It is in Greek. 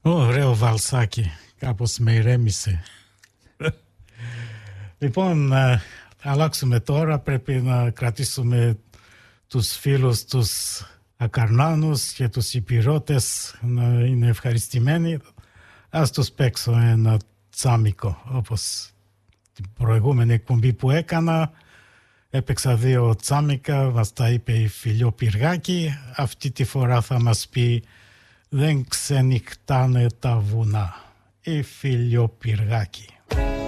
Ωραίο βαλσάκι, κάπως με ηρέμησε. Λοιπόν, να αλλάξουμε τώρα, πρέπει να κρατήσουμε τους φίλους τους Ακαρνάνους και τους Υπηρώτες να είναι ευχαριστημένοι. Ας τους παίξω ένα τσάμικο, όπως την προηγούμενη εκπομπή που έκανα. Έπαιξα 2 τσάμικα, μας τα είπε η Φιλιοπυργάκη. Αυτή τη φορά θα μας πει «Δεν ξενυχτάνε τα βουνά». Η Φιλιοπυργάκη.